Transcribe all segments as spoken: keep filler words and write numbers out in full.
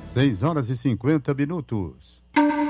seis horas e cinquenta minutos.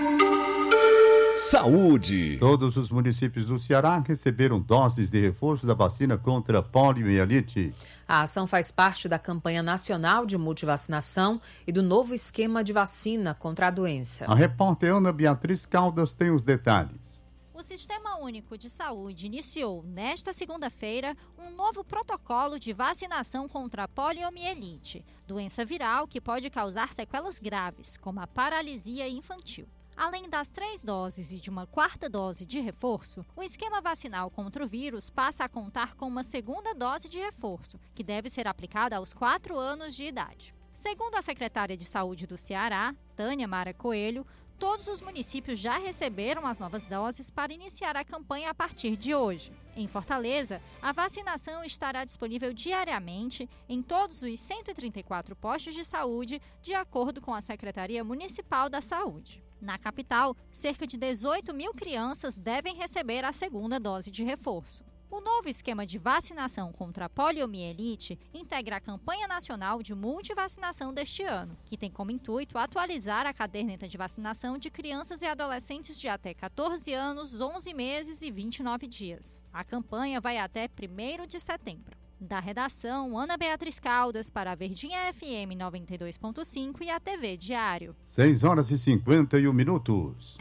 Saúde. Todos os municípios do Ceará receberam doses de reforço da vacina contra poliomielite. A ação faz parte da campanha nacional de multivacinação e do novo esquema de vacina contra a doença. A repórter Ana Beatriz Caldas tem os detalhes. O Sistema Único de Saúde iniciou, nesta segunda-feira, um novo protocolo de vacinação contra a poliomielite, doença viral que pode causar sequelas graves, como a paralisia infantil. Além das três doses e de uma quarta dose de reforço, o esquema vacinal contra o vírus passa a contar com uma segunda dose de reforço, que deve ser aplicada aos quatro anos de idade. Segundo a secretária de Saúde do Ceará, Tânia Mara Coelho, todos os municípios já receberam as novas doses para iniciar a campanha a partir de hoje. Em Fortaleza, a vacinação estará disponível diariamente em todos os cento e trinta e quatro postos de saúde, de acordo com a Secretaria Municipal da Saúde. Na capital, cerca de dezoito mil crianças devem receber a segunda dose de reforço. O novo esquema de vacinação contra a poliomielite integra a campanha nacional de multivacinação deste ano, que tem como intuito atualizar a caderneta de vacinação de crianças e adolescentes de até catorze anos, onze meses e vinte e nove dias. A campanha vai até primeiro de setembro. Da redação, Ana Beatriz Caldas para a Verdinha F M noventa e dois ponto cinco e a T V Diário. seis horas e cinquenta e um minutos.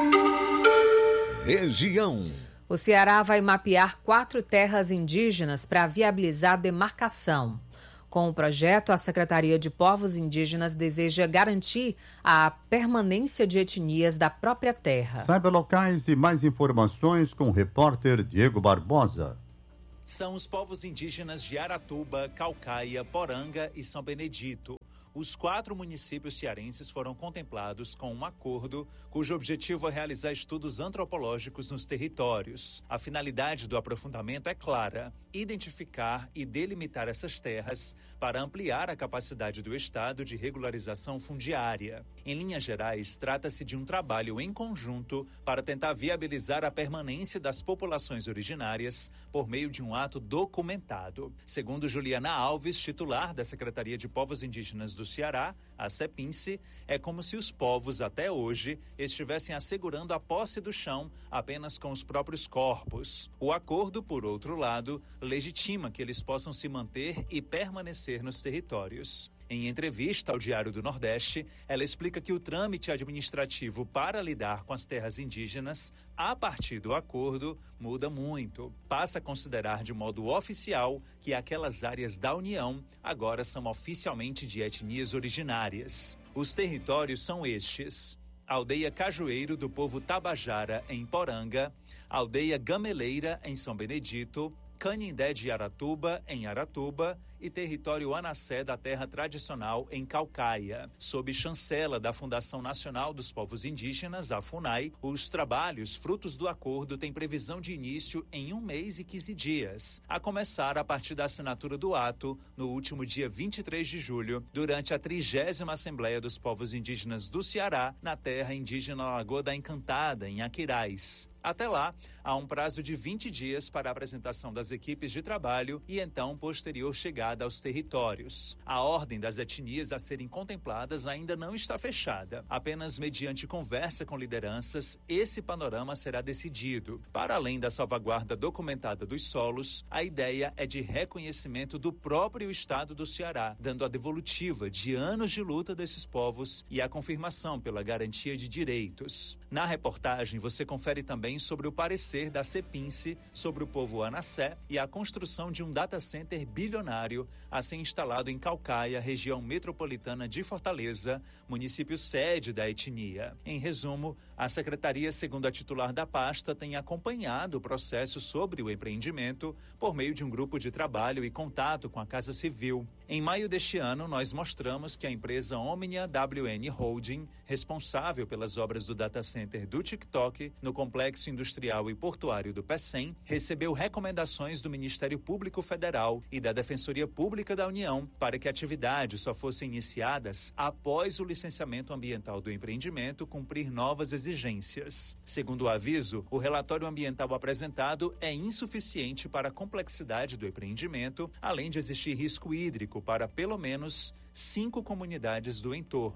Região. O Ceará vai mapear quatro terras indígenas para viabilizar a demarcação. Com o projeto, a Secretaria de Povos Indígenas deseja garantir a permanência de etnias da própria terra. Saiba locais e mais informações com o repórter Diego Barbosa. São os povos indígenas de Aratuba, Caucaia, Poranga e São Benedito. Os quatro municípios cearenses foram contemplados com um acordo cujo objetivo é realizar estudos antropológicos nos territórios. A finalidade do aprofundamento é clara: identificar e delimitar essas terras para ampliar a capacidade do Estado de regularização fundiária. Em linhas gerais, trata-se de um trabalho em conjunto para tentar viabilizar a permanência das populações originárias por meio de um ato documentado. Segundo Juliana Alves, titular da Secretaria de Povos Indígenas do Ceará, a CEPINCE, é como se os povos até hoje estivessem assegurando a posse do chão apenas com os próprios corpos. O acordo, por outro lado, legitima que eles possam se manter e permanecer nos territórios. Em entrevista ao Diário do Nordeste, ela explica que o trâmite administrativo para lidar com as terras indígenas, a partir do acordo, muda muito. Passa a considerar de modo oficial que aquelas áreas da União agora são oficialmente de etnias originárias. Os territórios são estes: Aldeia Cajueiro do povo Tabajara, em Poranga, Aldeia Gameleira, em São Benedito, Canindé de Aratuba, em Aratuba, e território Anassé da terra tradicional em Caucaia. Sob chancela da Fundação Nacional dos Povos Indígenas, a FUNAI, os trabalhos frutos do acordo têm previsão de início em um mês e quinze dias, a começar a partir da assinatura do ato no último dia vinte e três de julho, durante a trigésima Assembleia dos Povos Indígenas do Ceará, na terra indígena Lagoa da Encantada, em Aquiraz. Até lá, há um prazo de vinte dias para a apresentação das equipes de trabalho e então posterior chegada aos territórios. A ordem das etnias a serem contempladas ainda não está fechada. Apenas mediante conversa com lideranças, esse panorama será decidido. Para além da salvaguarda documentada dos solos, a ideia é de reconhecimento do próprio Estado do Ceará, dando a devolutiva de anos de luta desses povos e a confirmação pela garantia de direitos. Na reportagem, você confere também sobre o parecer da CEPINCE sobre o povo Anassé e a construção de um data center bilionário a ser instalado em Caucaia, região metropolitana de Fortaleza, município sede da etnia. Em resumo, a Secretaria, segundo a titular da pasta, tem acompanhado o processo sobre o empreendimento por meio de um grupo de trabalho e contato com a Casa Civil. Em maio deste ano, nós mostramos que a empresa Omnia W N Holding, responsável pelas obras do data center do TikTok no Complexo Industrial e Portuário do Pecém, recebeu recomendações do Ministério Público Federal e da Defensoria Pública da União para que atividades só fossem iniciadas após o licenciamento ambiental do empreendimento cumprir novas exigências. Segundo o aviso, o relatório ambiental apresentado é insuficiente para a complexidade do empreendimento, além de existir risco hídrico para pelo menos cinco comunidades do entorno.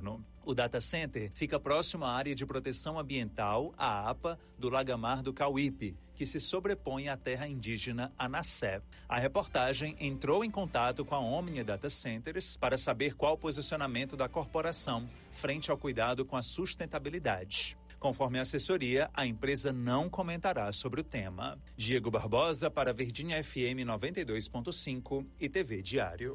O data center fica próximo à área de proteção ambiental, a APA, do Lagamar do Cauípe, que se sobrepõe à terra indígena Anassé. A reportagem entrou em contato com a Omnia Data Centers para saber qual o posicionamento da corporação frente ao cuidado com a sustentabilidade. Conforme a assessoria, a empresa não comentará sobre o tema. Diego Barbosa para Verdinha F M noventa e dois ponto cinco e T V Diário.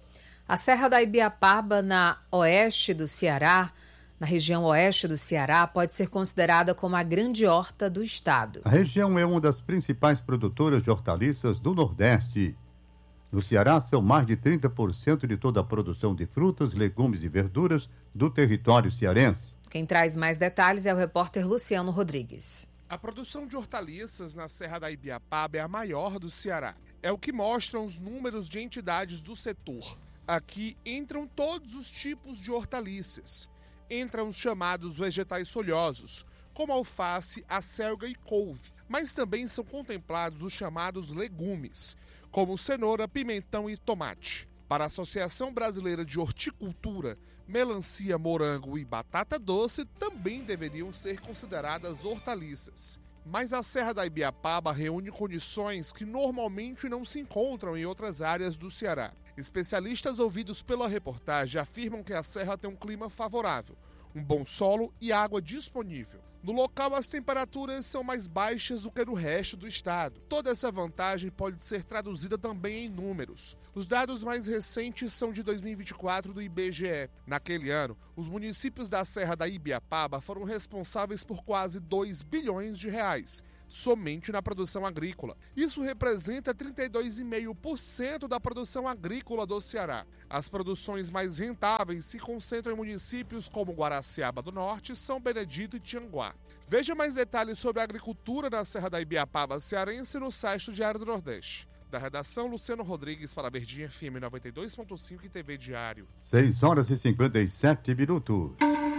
A Serra da Ibiapaba, na oeste do Ceará, na região oeste do Ceará, pode ser considerada como a grande horta do estado. A região é uma das principais produtoras de hortaliças do Nordeste. No Ceará, são mais de trinta por cento de toda a produção de frutas, legumes e verduras do território cearense. Quem traz mais detalhes é o repórter Luciano Rodrigues. A produção de hortaliças na Serra da Ibiapaba é a maior do Ceará. É o que mostram os números de entidades do setor. Aqui entram todos os tipos de hortaliças. Entram os chamados vegetais folhosos, como alface, acelga e couve. Mas também são contemplados os chamados legumes, como cenoura, pimentão e tomate. Para a Associação Brasileira de Horticultura, melancia, morango e batata doce também deveriam ser consideradas hortaliças. Mas a Serra da Ibiapaba reúne condições que normalmente não se encontram em outras áreas do Ceará. Especialistas ouvidos pela reportagem afirmam que a serra tem um clima favorável, um bom solo e água disponível. No local, as temperaturas são mais baixas do que no resto do estado. Toda essa vantagem pode ser traduzida também em números. Os dados mais recentes são de dois mil e vinte e quatro do I B G E. Naquele ano, os municípios da Serra da Ibiapaba foram responsáveis por quase dois bilhões de reais, somente na produção agrícola. Isso representa trinta e dois vírgula cinco por cento da produção agrícola do Ceará. As produções mais rentáveis se concentram em municípios como Guaraciaba do Norte, São Benedito e Tianguá. Veja mais detalhes sobre a agricultura na Serra da Ibiapaba cearense no site do Diário do Nordeste. Da redação, Luciano Rodrigues para a Verdinha F M noventa e dois ponto cinco e T V Diário. seis horas e cinquenta e sete minutos.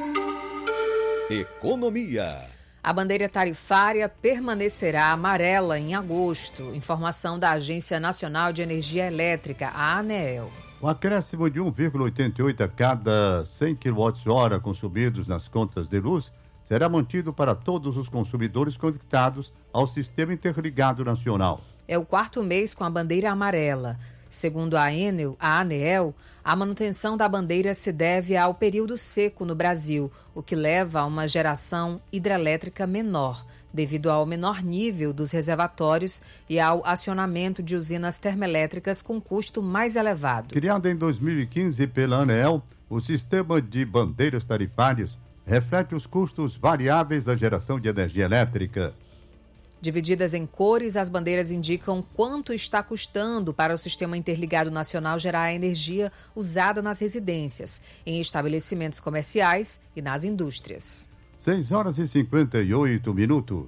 Economia. A bandeira tarifária permanecerá amarela em agosto. Informação da Agência Nacional de Energia Elétrica, a ANEEL. O acréscimo de um vírgula oitenta e oito a cada cem quilowatt-hora consumidos nas contas de luz será mantido para todos os consumidores conectados ao Sistema Interligado Nacional. É o quarto mês com a bandeira amarela. Segundo a Enel, a ANEEL, a manutenção da bandeira se deve ao período seco no Brasil, o que leva a uma geração hidrelétrica menor, devido ao menor nível dos reservatórios e ao acionamento de usinas termoelétricas com custo mais elevado. Criado em dois mil e quinze pela ANEEL, o sistema de bandeiras tarifárias reflete os custos variáveis da geração de energia elétrica. Divididas em cores, as bandeiras indicam quanto está custando para o Sistema Interligado Nacional gerar a energia usada nas residências, em estabelecimentos comerciais e nas indústrias. seis horas e cinquenta e oito minutos.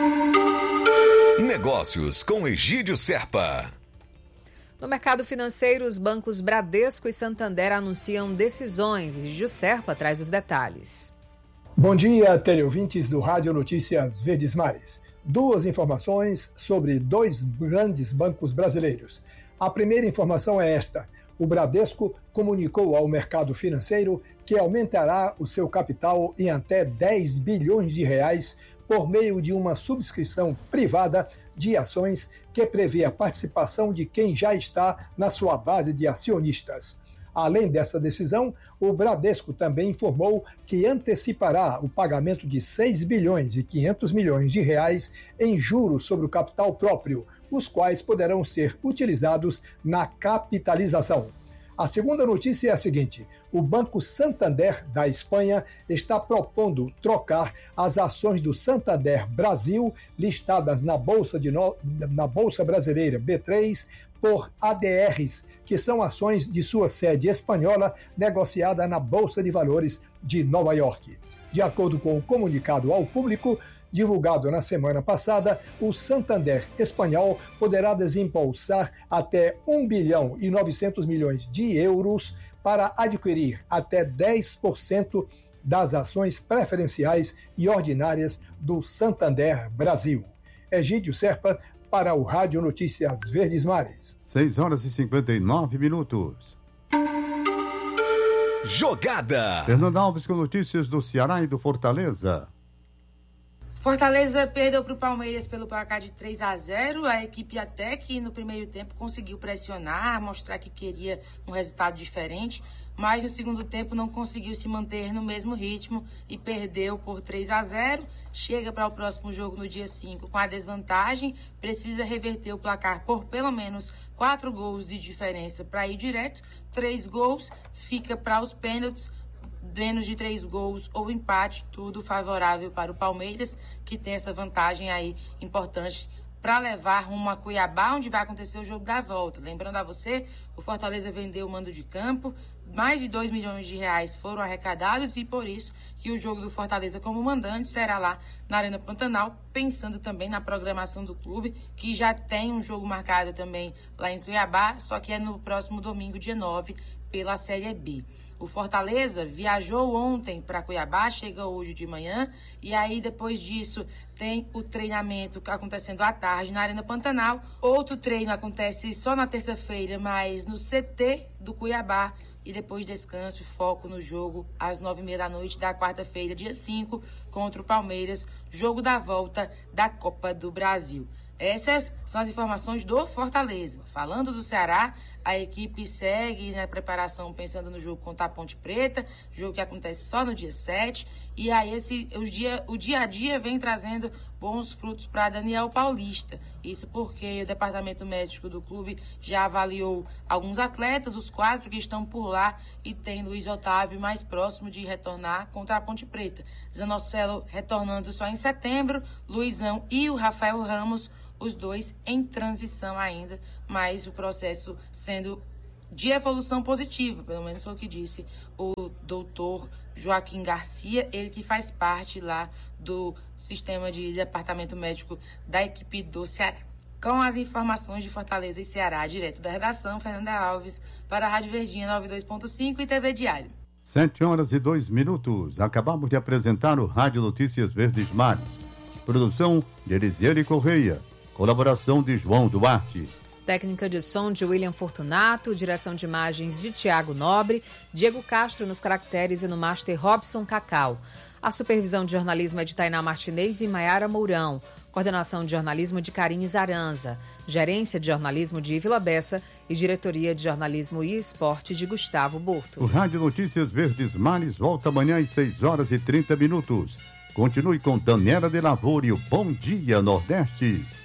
Negócios com Egídio Serpa. No mercado financeiro, os bancos Bradesco e Santander anunciam decisões. Egídio Serpa traz os detalhes. Bom dia, teleouvintes do Rádio Notícias Verdes Mares. Duas informações sobre dois grandes bancos brasileiros. A primeira informação é esta: o Bradesco comunicou ao mercado financeiro que aumentará o seu capital em até dez bilhões de reais por meio de uma subscrição privada de ações que prevê a participação de quem já está na sua base de acionistas. Além dessa decisão, o Bradesco também informou que antecipará o pagamento de seis bilhões e quinhentos milhões de reais em juros sobre o capital próprio, os quais poderão ser utilizados na capitalização. A segunda notícia é a seguinte: o Banco Santander, da Espanha, está propondo trocar as ações do Santander Brasil, listadas na Bolsa, de no... na Bolsa Brasileira B três, por A D Rs, que são ações de sua sede espanhola negociada na Bolsa de Valores de Nova York. De acordo com o comunicado ao público, divulgado na semana passada, o Santander espanhol poderá desembolsar até um bilhão e novecentos milhões de euros para adquirir até dez por cento das ações preferenciais e ordinárias do Santander Brasil. Egídio Serpa, para o Rádio Notícias Verdes Mares. seis horas e cinquenta e nove minutos. Jogada. Fernanda Alves com notícias do Ceará e do Fortaleza. Fortaleza perdeu para o Palmeiras pelo placar de três a zero. A equipe até que no primeiro tempo conseguiu pressionar, mostrar que queria um resultado diferente, mas no segundo tempo não conseguiu se manter no mesmo ritmo e perdeu por três a zero. Chega para o próximo jogo no dia cinco com a desvantagem, precisa reverter o placar por pelo menos quatro gols de diferença para ir direto. Três gols, fica para os pênaltis. Menos de três gols ou empate, tudo favorável para o Palmeiras, que tem essa vantagem aí importante para levar rumo a Cuiabá, onde vai acontecer o jogo da volta. Lembrando a você, o Fortaleza vendeu o mando de campo, mais de dois milhões de reais foram arrecadados e por isso que o jogo do Fortaleza como mandante será lá na Arena Pantanal, pensando também na programação do clube, que já tem um jogo marcado também lá em Cuiabá, só que é no próximo domingo, dia nove, pela Série B. O Fortaleza viajou ontem para Cuiabá, chega hoje de manhã, e aí depois disso tem o treinamento acontecendo à tarde na Arena Pantanal. Outro treino acontece só na terça-feira, mas no C T do Cuiabá, e depois descanso e foco no jogo às nove e meia da noite da quarta-feira, dia cinco, contra o Palmeiras, jogo da volta da Copa do Brasil. Essas são as informações do Fortaleza. Falando do Ceará, a equipe segue na preparação pensando no jogo contra a Ponte Preta, jogo que acontece só no dia sete. E aí esse, o, dia, o dia a dia vem trazendo bons frutos para Daniel Paulista. Isso porque o departamento médico do clube já avaliou alguns atletas, os quatro que estão por lá, e tem Luiz Otávio mais próximo de retornar contra a Ponte Preta. Zanocelo retornando só em setembro, Luizão e o Rafael Ramos, os dois em transição ainda, mas o processo sendo de evolução positiva, pelo menos foi o que disse o doutor Joaquim Garcia, ele que faz parte lá do sistema de departamento médico da equipe do Ceará. Com as informações de Fortaleza e Ceará, direto da redação, Fernanda Alves, para a Rádio Verdinha noventa e dois ponto cinco e T V Diário. Sete horas e dois minutos. Acabamos de apresentar o Rádio Notícias Verdes Mares. Produção de Elisiane Correia. Colaboração de João Duarte. Técnica de som de William Fortunato, direção de imagens de Tiago Nobre, Diego Castro nos caracteres e no master Robson Cacau. A supervisão de jornalismo é de Tainá Martinez e Maiara Mourão. Coordenação de jornalismo de Karine Zaranza. Gerência de jornalismo de Vila Bessa e diretoria de jornalismo e esporte de Gustavo Borto. O Rádio Notícias Verdes Mares volta amanhã às seis horas e trinta minutos. Continue com Daniela de Lavoura e o Bom Dia Nordeste.